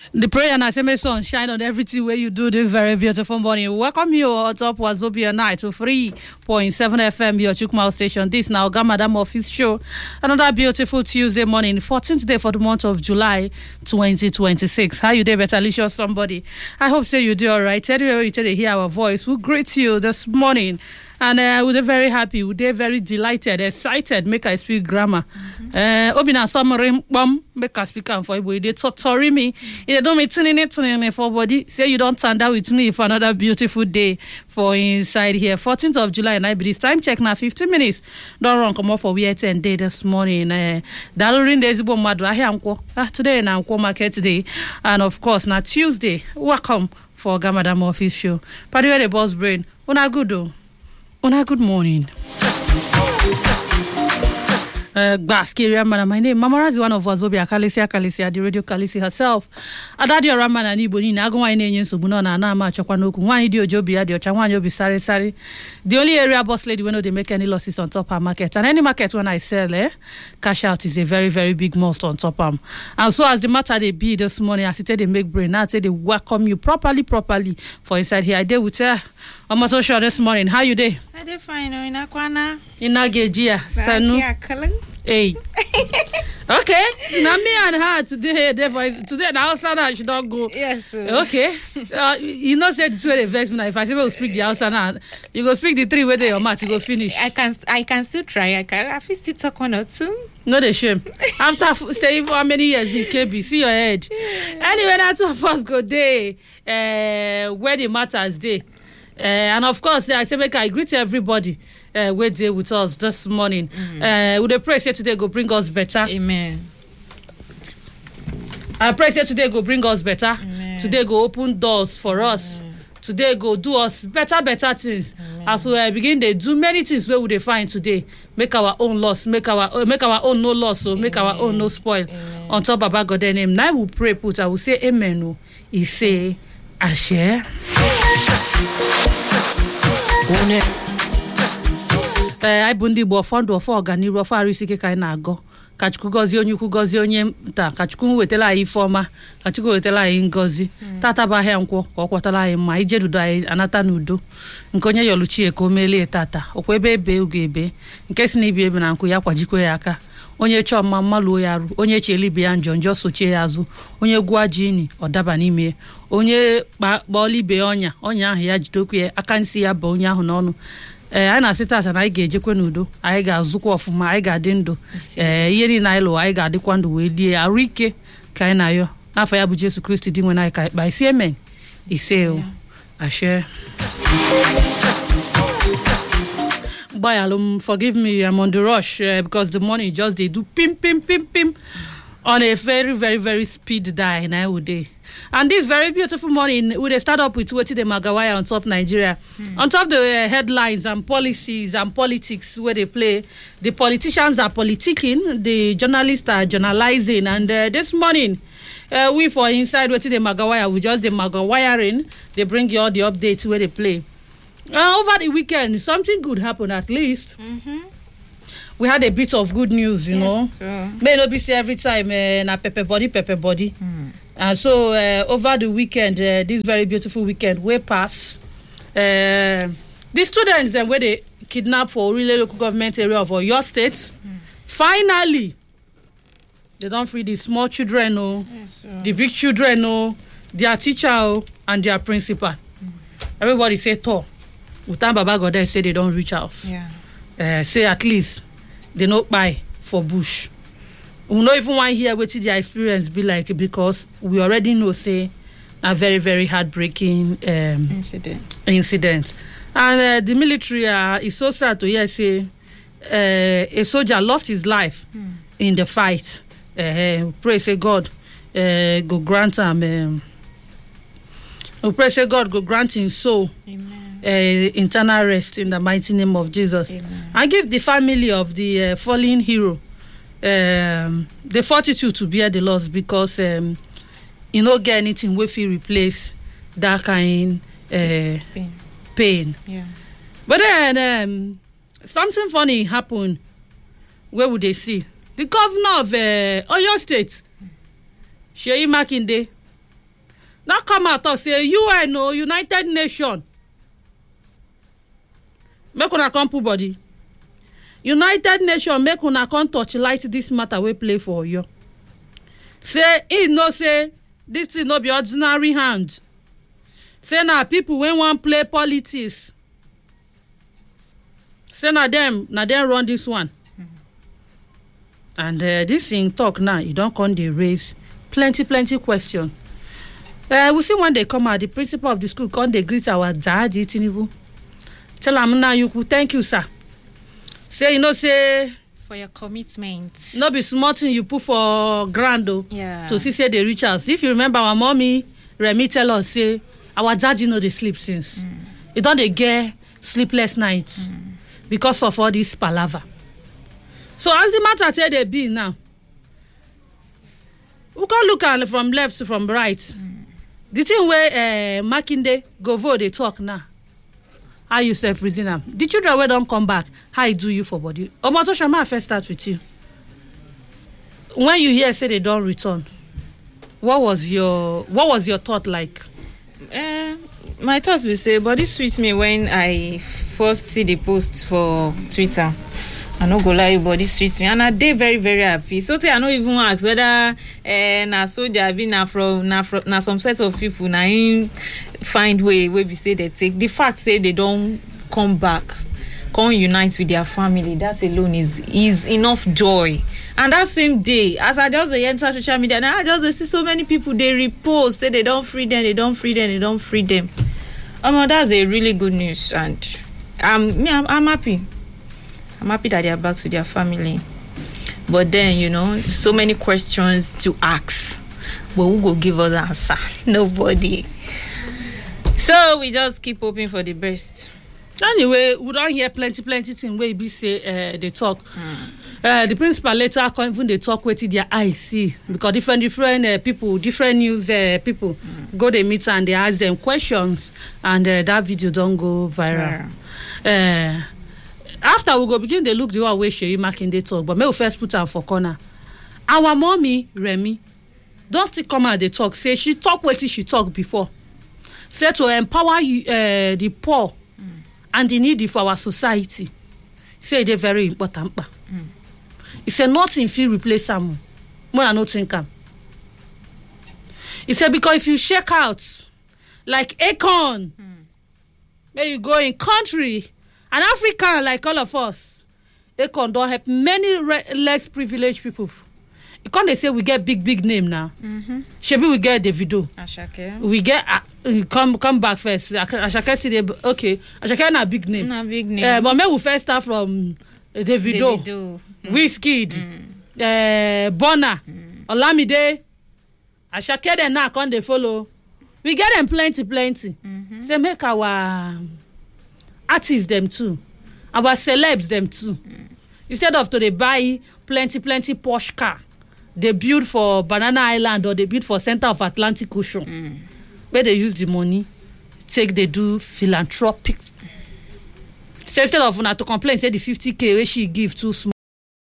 The prayer and SMS sun shine on everything where you do this very beautiful morning. Welcome you on top Wazobia night to 3.7 FM, your Chukma station. This now Gamadam Office Show. Another beautiful Tuesday morning, 14th day for the month of July 2026. How you day, Betalicious somebody? I hope so you do all right. Anyway, you tell hear our voice. We greet you this morning. And we're very happy, we're very delighted, excited, make I speak grammar. Obina summary, make I speak for you. They torture me. You don't meet anything for body. Say you don't stand out with me for another beautiful day for inside here. 14th of July, and I believe time check now 15 minutes. Don't run come off for we 10 day this morning. Dalurin days bo madu today now market today. And of course now Tuesday. Welcome for Gamadam Office Show. Padua the boss brain. Una good though. Good morning. Baskiria Ramana, my name. Mama is one of Wazobia Kalisia, the radio Kalisi herself. Adadio Ramana Niboni, Nagwa in Subuna, Nama, Chakwanoku, one idio Jobi, Adio, Chawan, Yobi, Sari. The only area boss lady when they make any losses on top of market. And any market when I sell, cash out is a very, very big must on top of. And so as the matter they be this morning, I said they make brain, I said they welcome you properly for inside here. I did with I'm not so sure this morning. How you day? I did fine. In Akwana. In Nagejia. Sanu. Hey. Okay. Now me and her today. Therefore, today the outside I should not go. Yes. Sir. Okay. You know said this way the verse. If I say we'll speak the outside, you go speak the three where they are match. You go finish. I can still try. I feel still talk one or two. No the shame. After staying for how many years in KB, see your head. Anyway, that's two of us go day. Where the matters day. And of course, I say make I greet everybody where they with us this morning. Would the prayer say today go bring us better? Amen. I pray say today go bring us better. Amen. Today go open doors for us. Today go do us better things. Amen. As we begin they do many things where would they find today. Make our own loss, make our own no loss, so make our own no spoil. Amen. On top of God name. Now we pray put I will say amen. He say Ashe. I bundi bo fondo for organiro for arisike kai na go kachuku gozi onye nta kachuku wetela ayi forma kachuku wetela ayi ngozi tata ba he nkwo ka okwotala ayi ma ijedudo ayi anata nudo nke onye yoluchi eko mele tata okwe ebe ugebe nke si na ibi ebe na nku ya kwajikwe ya aka onye chọ mma mmalu ya ru onye chelibe ya njonjo sochie ya azu onye gwa jini odaba n'ime onye kpọlibe onya ahụ ya jidokwu ya aka nsi ya ba onye ahụ n'ọnụ anyị na-asịta acha na anyị ga-ejekwe n'udo anyị ga-azụkwa ọfụma anyị ga-adị ndụ ihe niile anyị lụrụ anyị ga-adịkwa ndụ wee lie arụ ike ka anyị na-ayọ n'afọ ya bụ Jesu Kristi dị nwe anyị ka ikpa isi amen ise ashe Bayalum, forgive me, I'm on the rush because the morning just they do pim on a very, very, very speed die now would day. And this very beautiful morning, we start up with what the Magawaya on top Nigeria, on top the headlines and policies and politics where they play. The politicians are politicking, the journalists are journalizing, and this morning. We for inside what the Magawaya, we just the Magawayaring, they bring you all the updates where they play. Over the weekend, something good happened at least. We had a bit of good news, you know. True. May not be say every time, na pepper body. And so over the weekend, this very beautiful weekend, we pass. The students where they kidnapped for really local government area of your state, finally, they don't free the small children, the big children, their teacher, and their principal. Everybody say, "To." Utan Baba Goda say they don't reach out. Yeah. Say at least they not buy for bush. We know even one here what their experience be like because we already know say a very, very heartbreaking incident. And the military is so sad to hear say a soldier lost his life in the fight. Pray say God go grant him. We pray say God go grant him soul. Amen. Internal rest in the mighty name of Jesus. Amen. I give the family of the fallen hero the fortitude to bear the loss because you no get anything wey fit replace that kind pain. Yeah. But then something funny happened. Where would they see? The governor of Oyo State, Seyi Makinde, Now come out talk say UN o United Nations make una come put body. United Nations make una come torchlight this matter wey play for Oyo. Say he know say this thing no be ordinary hand. Say na people wey wan play politics. Say na them run this one. And this thing talk now, you don't come dey raise plenty question. We see when they come out, the principal of the school come dey greet our daddy Tinubu. Tell am now you could thank you, sir. Say say for your commitment. No be small thing you put for ground to see say they reach us. If you remember our mommy Remi tell us say our daddy no dey sleep since. He don dey get sleepless nights because of all this palava. So as the matter say they be now, we can look at from left to from right. The thing where Makinde go vote they talk now. How you self-reason them? The children wey don't come back, how it do you for body? Omoto Shama, first start with you. When you hear say they don't return, what was your thought like? My thoughts will say, body sweets me when I first see the post for Twitter. I no go lie, you body sweets me, and I dey very very happy. So say I no even ask whether na soldier be na some set of people na him find way we say they take. The fact say they don't come back, come unite with their family, that alone is enough joy. And that same day, as I just enter social media, now I just see so many people they repost say they don't free them. That's a really good news, and I'm happy. I'm happy that they are back to their family. But then, so many questions to ask. But who go give us the answer? Nobody. So we just keep hoping for the best. Anyway, we don't hear plenty things where be say they talk. The principal later come even they talk with their eyes see because different people, different news people go they meet and they ask them questions and that video don't go viral. After we go begin they look the way Seyi Makinde talk, but may we first put her for corner. Our mommy Remi don't still come out they talk. Say she talk what she talk before. Say to empower the poor and the needy for our society. Say they're very important. He said nothing feel replace them. More than nothing can. He said because if you check out like Akon, where you go in country. An African like all of us, Akon don't help many less privileged people. You can't they say we get big name now. Shebi we get Davido. Ashake. We get come back first. Ashake see the okay. Ashake na big name. Na big name. But maybe we first start from Davido. Wizkid. Burna. Olamide. Ashake then now come they follow. We get them plenty. Say make our artists them too, our celebs them too. Instead of to they buy plenty Porsche car, they build for Banana Island or they build for center of Atlantic Ocean, where they use the money, they do philanthropic. So instead of to complain, say the 50K where she give too small.